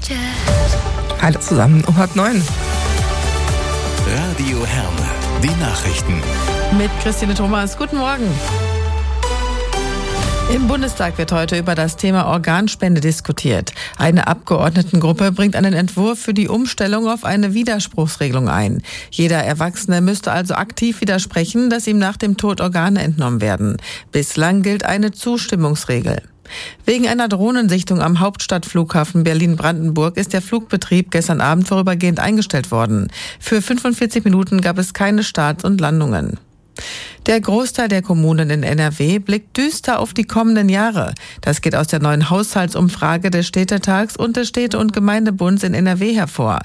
Hallo zusammen, um 8:30. Radio Herne, die Nachrichten. Mit Christine Thomas, guten Morgen. Im Bundestag wird heute über das Thema Organspende diskutiert. Eine Abgeordnetengruppe bringt einen Entwurf für die Umstellung auf eine Widerspruchsregelung ein. Jeder Erwachsene müsste also aktiv widersprechen, dass ihm nach dem Tod Organe entnommen werden. Bislang gilt eine Zustimmungsregel. Wegen einer Drohnensichtung am Hauptstadtflughafen Berlin-Brandenburg ist der Flugbetrieb gestern Abend vorübergehend eingestellt worden. Für 45 Minuten gab es keine Starts und Landungen. Der Großteil der Kommunen in NRW blickt düster auf die kommenden Jahre. Das geht aus der neuen Haushaltsumfrage des Städtetags und des Städte- und Gemeindebunds in NRW hervor.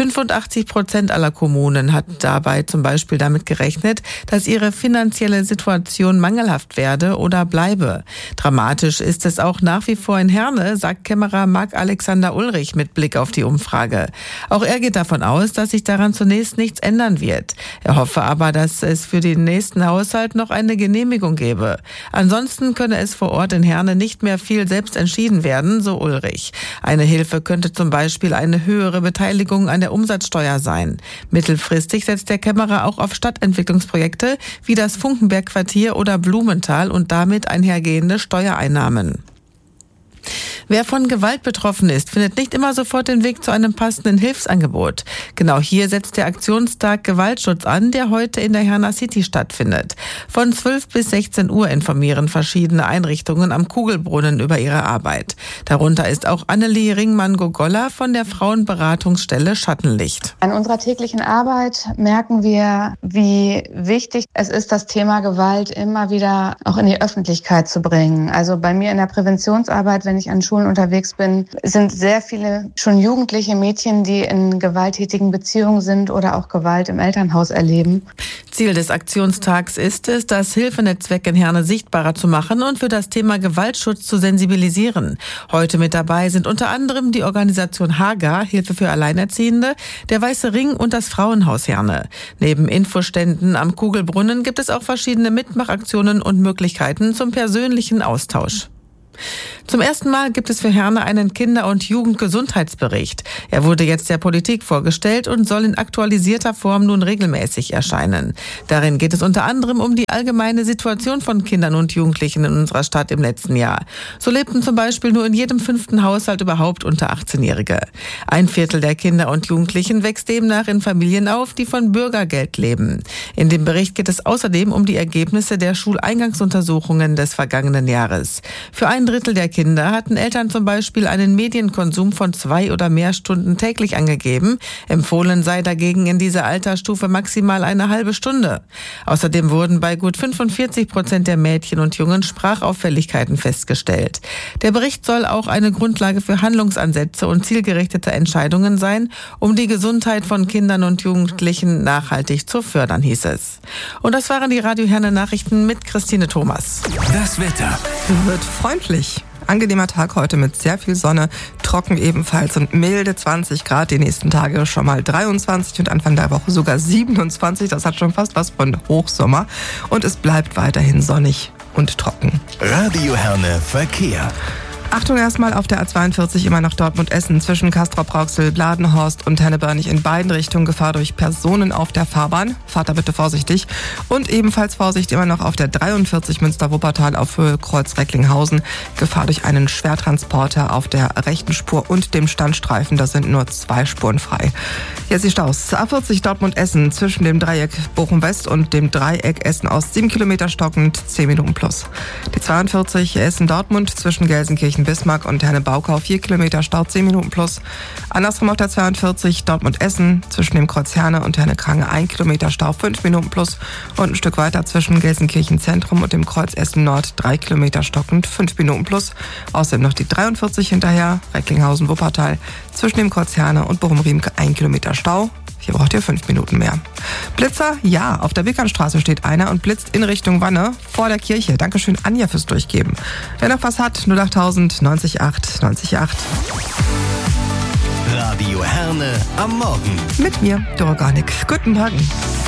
85% aller Kommunen hatten dabei zum Beispiel damit gerechnet, dass ihre finanzielle Situation mangelhaft werde oder bleibe. Dramatisch ist es auch nach wie vor in Herne, sagt Kämmerer Marc-Alexander Ulrich mit Blick auf die Umfrage. Auch er geht davon aus, dass sich daran zunächst nichts ändern wird. Er hoffe aber, dass es für den nächsten Haushalt noch eine Genehmigung gebe. Ansonsten könne es vor Ort in Herne nicht mehr viel selbst entschieden werden, so Ulrich. Eine Hilfe könnte zum Beispiel eine höhere Beteiligung an der Umsatzsteuer sein. Mittelfristig setzt der Kämmerer auch auf Stadtentwicklungsprojekte wie das Funkenberg-Quartier oder Blumenthal und damit einhergehende Steuereinnahmen. Wer von Gewalt betroffen ist, findet nicht immer sofort den Weg zu einem passenden Hilfsangebot. Genau hier setzt der Aktionstag Gewaltschutz an, der heute in der Herner City stattfindet. Von 12 bis 16 Uhr informieren verschiedene Einrichtungen am Kugelbrunnen über ihre Arbeit. Darunter ist auch Annelie Ringmann-Gogolla von der Frauenberatungsstelle Schattenlicht. An unserer täglichen Arbeit merken wir, wie wichtig es ist, das Thema Gewalt immer wieder auch in die Öffentlichkeit zu bringen. Also bei mir in der Präventionsarbeit, wenn ich an Schulen unterwegs bin, sind sehr viele schon jugendliche Mädchen, die in gewalttätigen Beziehungen sind oder auch Gewalt im Elternhaus erleben. Ziel des Aktionstags ist es, das Hilfenetzwerk in Herne sichtbarer zu machen und für das Thema Gewaltschutz zu sensibilisieren. Heute mit dabei sind unter anderem die Organisation Haga, Hilfe für Alleinerziehende, der Weiße Ring und das Frauenhaus Herne. Neben Infoständen am Kugelbrunnen gibt es auch verschiedene Mitmachaktionen und Möglichkeiten zum persönlichen Austausch. Zum ersten Mal gibt es für Herne einen Kinder- und Jugendgesundheitsbericht. Er wurde jetzt der Politik vorgestellt und soll in aktualisierter Form nun regelmäßig erscheinen. Darin geht es unter anderem um die allgemeine Situation von Kindern und Jugendlichen in unserer Stadt im letzten Jahr. So lebten zum Beispiel nur in jedem 5. Haushalt überhaupt unter 18-Jährige. 1/4 der Kinder und Jugendlichen wächst demnach in Familien auf, die von Bürgergeld leben. In dem Bericht geht es außerdem um die Ergebnisse der Schuleingangsuntersuchungen des vergangenen Jahres. Für 1/3 der Kinder hatten Eltern zum Beispiel einen Medienkonsum von 2 oder mehr Stunden täglich angegeben. Empfohlen sei dagegen in dieser Altersstufe maximal eine halbe Stunde. Außerdem wurden bei gut 45% der Mädchen und Jungen Sprachauffälligkeiten festgestellt. Der Bericht soll auch eine Grundlage für Handlungsansätze und zielgerichtete Entscheidungen sein, um die Gesundheit von Kindern und Jugendlichen nachhaltig zu fördern, hieß es. Und das waren die Radio Herne Nachrichten mit Christine Thomas. Das Wetter Wird freundlich. Angenehmer Tag heute mit sehr viel Sonne, trocken ebenfalls und milde 20 Grad. Die nächsten Tage schon mal 23 und Anfang der Woche sogar 27. Das hat schon fast was von Hochsommer. Und es bleibt weiterhin sonnig und trocken. Radio Herne Verkehr. Achtung erstmal auf der A42 immer nach Dortmund-Essen zwischen Castrop-Rauxel, Bladenhorst und Hennebörnich in beiden Richtungen Gefahr durch Personen auf der Fahrbahn. Fahrt da bitte vorsichtig. Und ebenfalls Vorsicht immer noch auf der 43 Münster-Wuppertal auf Höhe Kreuz-Recklinghausen. Gefahr durch einen Schwertransporter auf der rechten Spur und dem Standstreifen. Da sind nur 2 Spuren frei. Jetzt die Staus. A40 Dortmund-Essen zwischen dem Dreieck Bochum-West und dem Dreieck Essen-Ost 7 Kilometer stockend, 10 Minuten plus. Die 42 Essen-Dortmund zwischen Gelsenkirchen Bismarck und Herne-Baukau 4 Kilometer Stau, 10 Minuten plus. Andersrum auf der 42 Dortmund-Essen zwischen dem Kreuz Herne und Herne-Krange 1 Kilometer Stau, 5 Minuten plus. Und ein Stück weiter zwischen Gelsenkirchen Zentrum und dem Kreuz Essen Nord 3 Kilometer stockend, 5 Minuten plus. Außerdem noch die 43 hinterher, Recklinghausen-Wuppertal zwischen dem Kreuz Herne und Bochum-Riemke 1 Kilometer Stau. Hier braucht ihr 5 Minuten mehr. Blitzer? Ja, auf der Wickernstraße steht einer und blitzt in Richtung Wanne vor der Kirche. Dankeschön, Anja, fürs Durchgeben. Wer noch was hat, 08000 90 8 90 8. Radio Herne am Morgen. Mit mir, Doroganik. Guten Morgen.